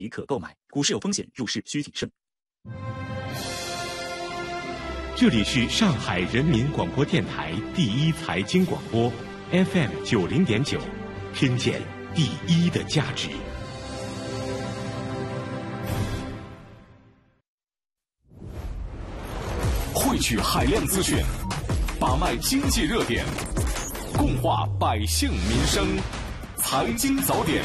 即可购买。股市有风险，入市需谨慎。 这里是上海人民广播电台第一财经广播 FM90.9，听见第一的价值。 汇聚海量资讯，把脉经济热点，共话百姓民生。财经早点。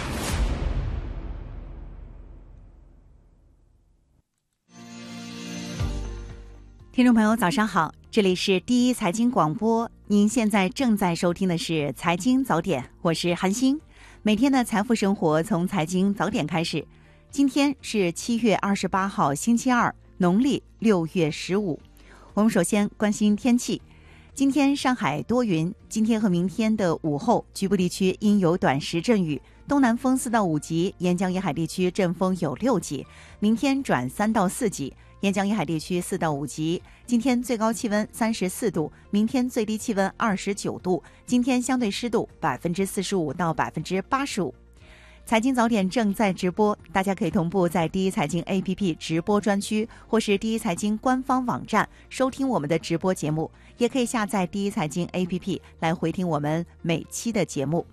听众朋友早上好，这里是第一财经广播，您现在正在收听的是财经早点，我是韩星。每天的财富生活从财经早点开始。今天是7月28号星期二，农历6月15。我们首先关心天气。今天上海多云，今天和明天的午后局部地区应有短时阵雨，东南风4到5级，沿江沿海地区阵风有6级，明天转3到4级，沿江沿海地区4到5级。今天最高气温34度，明天最低气温29度，今天相对湿度45%到85%。财经早点正在直播，大家可以同步在第一财经 APP 直播专区或是第一财经官方网站收听我们的直播节目，也可以下载第一财经 APP 来回听我们每期的节目。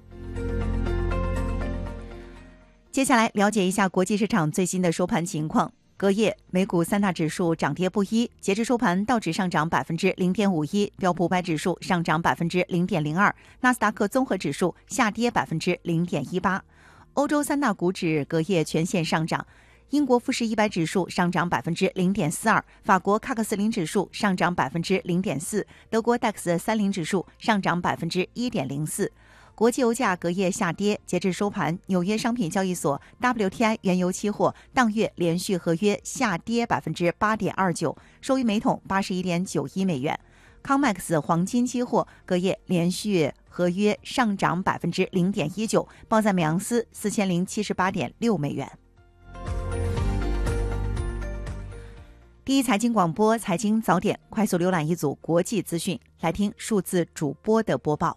接下来了解一下国际市场最新的收盘情况。隔夜美股三大指数涨跌不一，截至收盘，道指上涨0.51%，标普500指数上涨0.02%，纳斯达克综合指数下跌0.18%。欧洲三大股指隔夜全线上涨，英国富时100指数上涨0.42%，法国喀克斯林指数上涨0.4%，德国 DAX 30指数上涨1.04%。国际油价隔夜下跌，截至收盘，纽约商品交易所 WTI 原油期货当月连续合约下跌8.29%，收于每桶81.91美元。COMEX 黄金期货隔夜连续合约上涨0.19%，报在每盎司4078.6美元。第一财经广播财经早点，快速浏览一组国际资讯，来听数字主播的播报。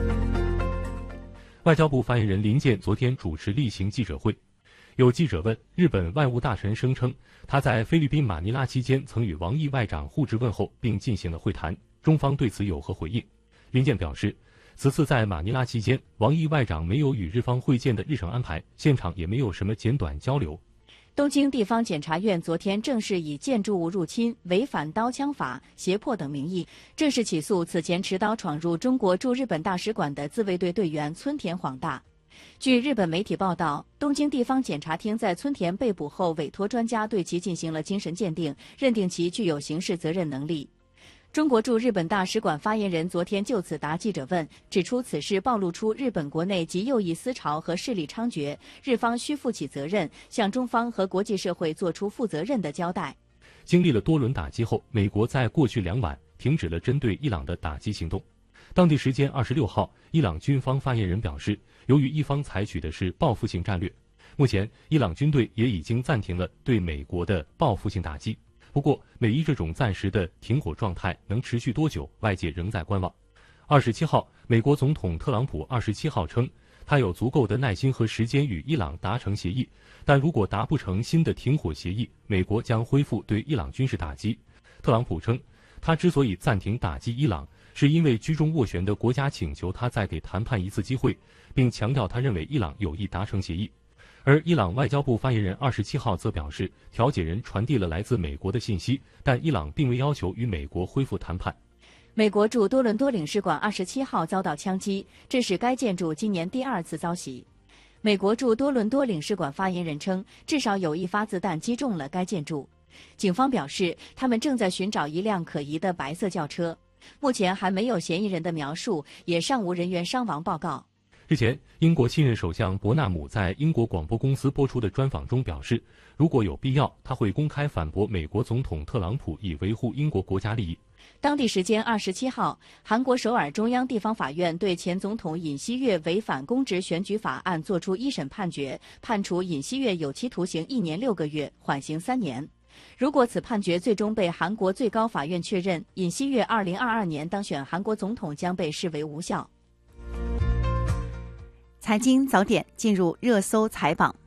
外交部发言人林健昨天主持例行记者会，有记者问，日本外务大臣声称他在菲律宾马尼拉期间曾与王毅外长互致问候并进行了会谈，中方对此有何回应？林健表示，此次在马尼拉期间，王毅外长没有与日方会见的日程安排，现场也没有什么简短交流。 东京地方检察院昨天正式以建筑物入侵、违反刀枪法、胁迫等名义，正式起诉此前持刀闯入中国驻日本大使馆的自卫队队员村田晃大。据日本媒体报道，东京地方检察厅在村田被捕后，委托专家对其进行了精神鉴定，认定其具有刑事责任能力。中国驻日本大使馆发言人昨天就此答记者问，指出此事暴露出日本国内极右翼思潮和势力猖獗，日方需负起责任，向中方和国际社会作出负责任的交代。 经历了多轮打击后，美国在过去2晚停止了针对伊朗的打击行动。当地时间26号，伊朗军方发言人表示，由于伊方采取的是报复性战略，目前伊朗军队也已经暂停了对美国的报复性打击。不过，美伊这种暂时的停火状态能持续多久，外界仍在观望。27号，美国总统特朗普27号称，他有足够的耐心和时间与伊朗达成协议，但如果达不成新的停火协议，美国将恢复对伊朗军事打击。特朗普称，他之所以暂停打击伊朗，是因为居中斡旋的国家请求他再给谈判一次机会，并强调他认为伊朗有意达成协议。而伊朗外交部发言人27号则表示，调解人传递了来自美国的信息，但伊朗并未要求与美国恢复谈判。 美国驻多伦多领事馆27号遭到枪击，这是该建筑今年第2次遭袭。美国驻多伦多领事馆发言人称，至少有1发子弹击中了该建筑。警方表示，他们正在寻找一辆可疑的白色轿车，目前还没有嫌疑人的描述，也尚无人员伤亡报告。 日前，英国新任首相伯纳姆在英国广播公司播出的专访中表示，如果有必要，他会公开反驳美国总统特朗普以维护英国国家利益。 当地时间27号，韩国首尔中央地方法院对前总统尹锡悦违反公职选举法案作出1审判决，判处尹锡悦有期徒刑1年6个月，缓刑3年。如果此判决最终被韩国最高法院确认，尹锡悦2022年当选韩国总统将被视为无效。 财经早点进入热搜采榜。